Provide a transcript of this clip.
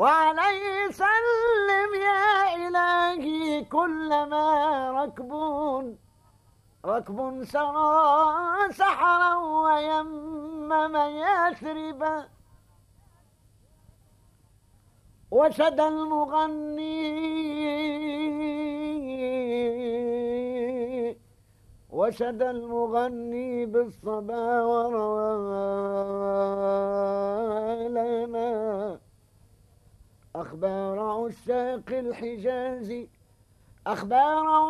وعليه سلم يا إلهي كلما ركب سرى سحرا ويمم يثربا وشد المغني بالصبا وروى لنا أخبار عشاق الحجاز أخبار